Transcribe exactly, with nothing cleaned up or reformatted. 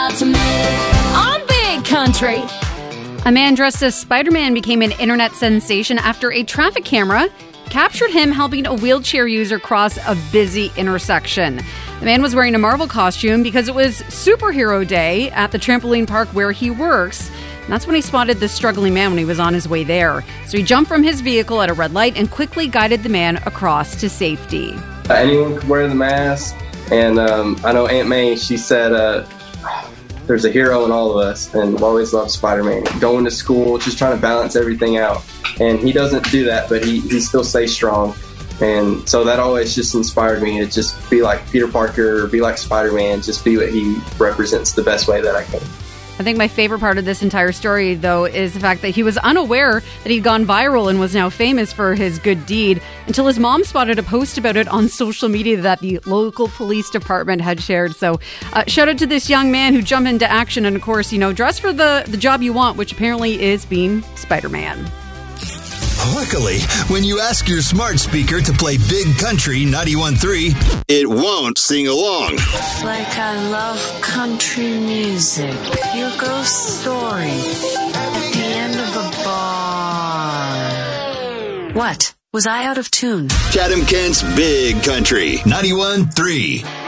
On Big Country. A man dressed as Spider-Man became an internet sensation after a traffic camera captured him helping a wheelchair user cross a busy intersection. The man was wearing a Marvel costume because it was Superhero Day at the trampoline park where he works. And that's when he spotted the struggling man when he was on his way there. So he jumped from his vehicle at a red light and quickly guided the man across to safety. Uh, anyone could wear the mask. And um, I know Aunt May, she said, uh, there's a hero in all of us, and I've always loved Spider-Man. Going to school, just trying to balance everything out. And he doesn't do that, but he, he still stays strong. And so that always just inspired me to just be like Peter Parker, be like Spider-Man, just be what he represents the best way that I can. I think my favorite part of this entire story, though, is the fact that he was unaware that he'd gone viral and was now famous for his good deed until his mom spotted a post about it on social media that the local police department had shared. So uh, shout out to this young man who jumped into action and, of course, you know, dress for the, the job you want, which apparently is being Spider-Man. Luckily, when you ask your smart speaker to play Big Country ninety-one point three, it won't sing along. Like I love country music. Here goes Story at the end of the bar. What? Was I out of tune? Chatham Kent's Big Country ninety-one point three.